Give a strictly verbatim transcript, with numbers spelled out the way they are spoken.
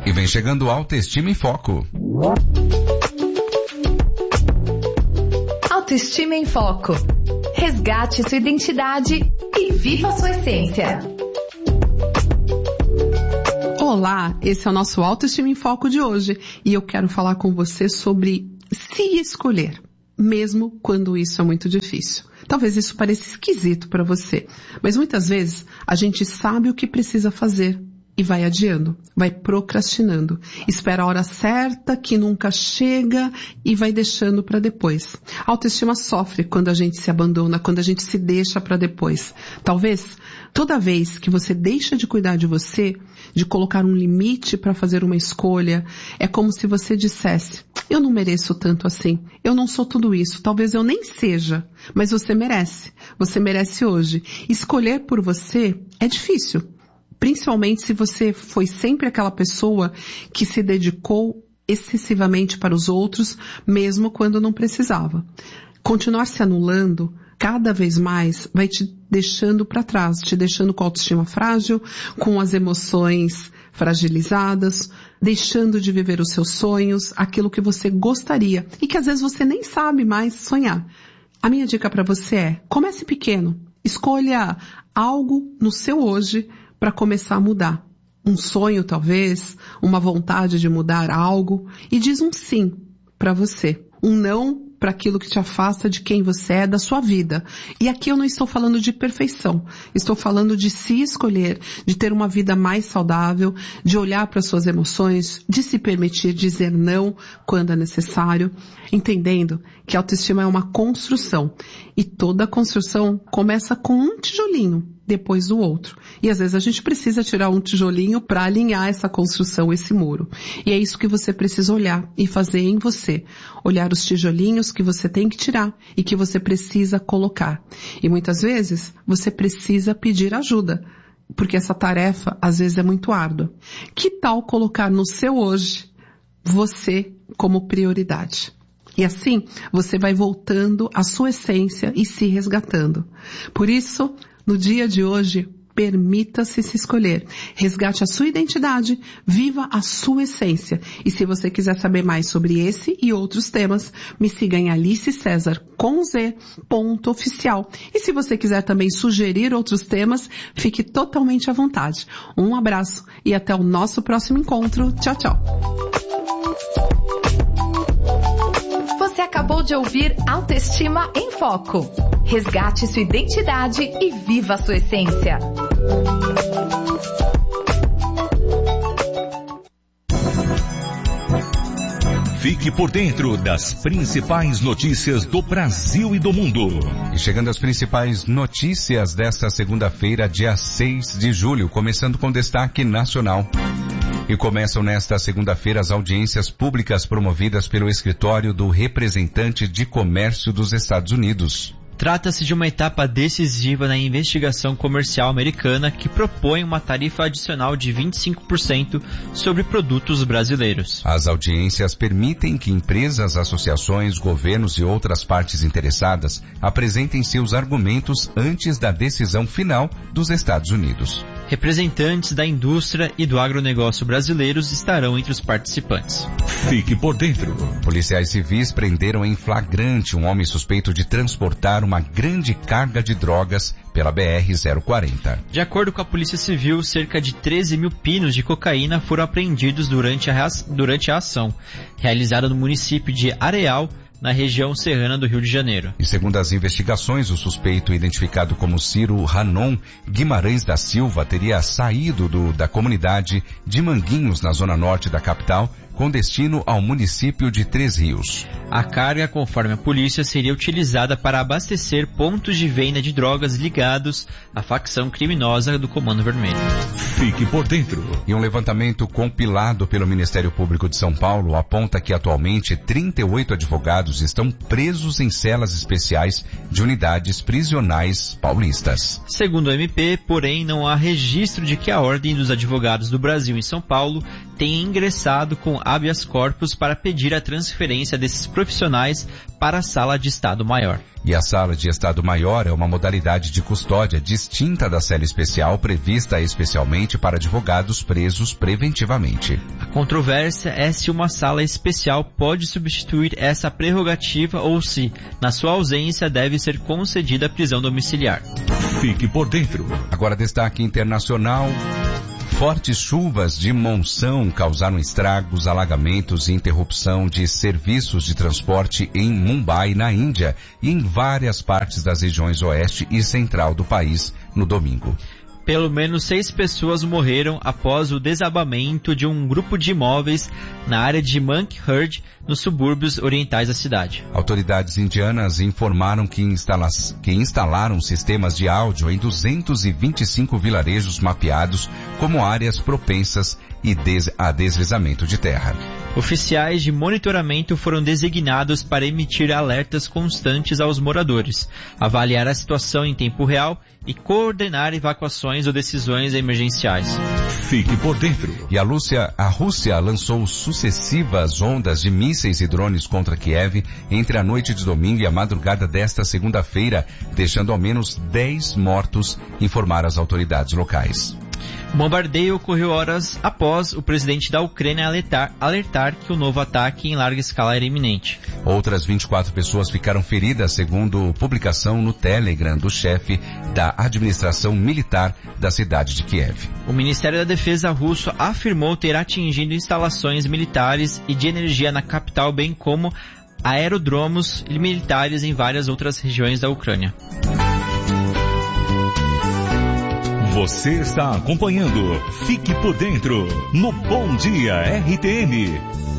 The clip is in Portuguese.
E vem chegando Autoestima em Foco. Autoestima em Foco. Resgate sua identidade e viva sua essência. Olá, esse é o nosso Autoestima em Foco de hoje e eu quero falar com você sobre se escolher, mesmo quando isso é muito difícil. Talvez isso pareça esquisito para você, mas muitas vezes a gente sabe o que precisa fazer e vai adiando, vai procrastinando, espera a hora certa que nunca chega e vai deixando para depois. A autoestima sofre quando a gente se abandona, quando a gente se deixa para depois. Talvez toda vez que você deixa de cuidar de você, de colocar um limite para fazer uma escolha, é como se você dissesse: eu não mereço tanto assim, eu não sou tudo isso, talvez eu nem seja, mas você merece, você merece hoje. Escolher por você é difícil. Principalmente se você foi sempre aquela pessoa que se dedicou excessivamente para os outros, mesmo quando não precisava. Continuar se anulando cada vez mais vai te deixando para trás, te deixando com a autoestima frágil, com as emoções fragilizadas, deixando de viver os seus sonhos, aquilo que você gostaria e que às vezes você nem sabe mais sonhar. A minha dica para você é: comece pequeno, escolha algo no seu hoje para começar a mudar. Um sonho talvez, uma vontade de mudar algo, e diz um sim para você, um não para aquilo que te afasta de quem você é, da sua vida. E aqui eu não estou falando de perfeição, estou falando de se escolher, de ter uma vida mais saudável, de olhar para suas emoções, de se permitir dizer não quando é necessário, entendendo que a autoestima é uma construção, e toda construção começa com um tijolinho, depois do outro. E às vezes a gente precisa tirar um tijolinho para alinhar essa construção, esse muro. E é isso que você precisa olhar e fazer em você. Olhar os tijolinhos que você tem que tirar e que você precisa colocar. E muitas vezes você precisa pedir ajuda, porque essa tarefa às vezes é muito árdua. Que tal colocar no seu hoje você como prioridade? E assim você vai voltando à sua essência e se resgatando. Por isso, no dia de hoje, permita-se se escolher. Resgate a sua identidade, viva a sua essência. E se você quiser saber mais sobre esse e outros temas, me siga em Alice César com Z, ponto oficial. E se você quiser também sugerir outros temas, fique totalmente à vontade. Um abraço e até o nosso próximo encontro. Tchau, tchau. Você acabou de ouvir Autoestima em Foco. Resgate sua identidade e viva a sua essência. Fique por dentro das principais notícias do Brasil e do mundo. E chegando às principais notícias desta segunda-feira, dia seis de julho, começando com destaque nacional. E começam nesta segunda-feira as audiências públicas promovidas pelo Escritório do Representante de Comércio dos Estados Unidos. Trata-se de uma etapa decisiva na investigação comercial americana que propõe uma tarifa adicional de vinte e cinco por cento sobre produtos brasileiros. As audiências permitem que empresas, associações, governos e outras partes interessadas apresentem seus argumentos antes da decisão final dos Estados Unidos. Representantes da indústria e do agronegócio brasileiros estarão entre os participantes. Fique por dentro. Policiais civis prenderam em flagrante um homem suspeito de transportar uma grande carga de drogas pela B R zero quarenta. De acordo com a Polícia Civil, cerca de treze mil pinos de cocaína foram apreendidos durante a, durante a ação, realizada no município de Areal, na região serrana do Rio de Janeiro. E segundo as investigações, o suspeito, identificado como Ciro Ranon Guimarães da Silva, teria saído do, da comunidade de Manguinhos, na zona norte da capital, com destino ao município de Três Rios. A carga, conforme a polícia, seria utilizada para abastecer pontos de venda de drogas ligados à facção criminosa do Comando Vermelho. Fique por dentro. E um levantamento compilado pelo Ministério Público de São Paulo aponta que atualmente trinta e oito advogados estão presos em celas especiais de unidades prisionais paulistas. Segundo o M P, porém, não há registro de que a Ordem dos Advogados do Brasil em São Paulo tenha ingressado com habeas corpus para pedir a transferência desses profissionais para a Sala de Estado Maior. E a Sala de Estado Maior é uma modalidade de custódia distinta da cela especial prevista especialmente para advogados presos preventivamente. A controvérsia é se uma sala especial pode substituir essa prerrogativa ou se, na sua ausência, deve ser concedida a prisão domiciliar. Fique por dentro. Agora destaque internacional. Fortes chuvas de monção causaram estragos, alagamentos e interrupção de serviços de transporte em Mumbai, na Índia, e em várias partes das regiões oeste e central do país no domingo. Pelo menos seis pessoas morreram após o desabamento de um grupo de imóveis na área de Mankhurd, nos subúrbios orientais da cidade. Autoridades indianas informaram que, instala- que instalaram sistemas de áudio em duzentos e vinte e cinco vilarejos mapeados como áreas propensas e des- a deslizamento de terra. Oficiais de monitoramento foram designados para emitir alertas constantes aos moradores, avaliar a situação em tempo real e coordenar evacuações ou decisões emergenciais. Fique por dentro. E a Rússia, a Rússia lançou sucessivas ondas de mísseis e drones contra Kiev entre a noite de domingo e a madrugada desta segunda-feira, deixando ao menos dez mortos, informaram as autoridades locais. O bombardeio ocorreu horas após o presidente da Ucrânia alertar, alertar que o novo ataque em larga escala era iminente. Outras vinte e quatro pessoas ficaram feridas, segundo publicação no Telegram do chefe da administração militar da cidade de Kiev. O Ministério da Defesa russo afirmou ter atingido instalações militares e de energia na capital, bem como aerodromos militares em várias outras regiões da Ucrânia. Você está acompanhando Fique por Dentro no Bom Dia R T M.